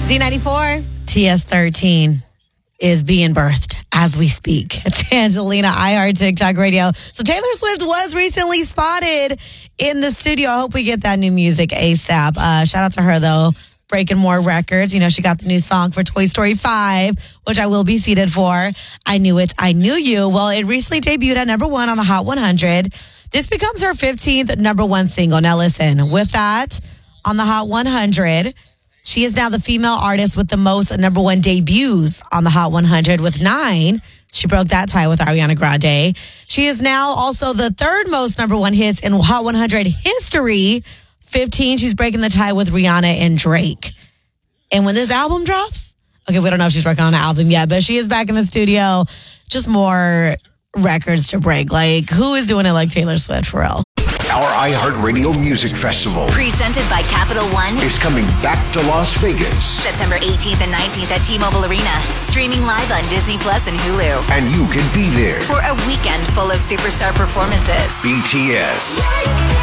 Z94, TS13 is being birthed as we speak. It's Angelina, iHeart TikTok Radio. So Taylor Swift was recently spotted in the studio. I hope we get that new music ASAP. Shout out to her, though, breaking more records. You know, she got the new song for Toy Story 5, which I will be seated for. I Knew It, I Knew You. Well, it recently debuted at number 1 on the Hot 100. This becomes her 15th number 1 single. Now, listen, with that, on the Hot 100, she is now the female artist with the most number 1 debuts on the Hot 100 with 9. She broke that tie with Ariana Grande. She is now also the third most number 1 hits in Hot 100 history. 15. She's breaking the tie with Rihanna and Drake. And when this album drops, okay, we don't know if she's working on an album yet, but she is back in the studio. Just more records to break. Like, who is doing it like Taylor Swift, for real? Our iHeartRadio Music Festival, presented by Capital One, is coming back to Las Vegas. September 18th and 19th at T-Mobile Arena. Streaming live on Disney Plus and Hulu. And you can be there For a weekend full of superstar performances. BTS.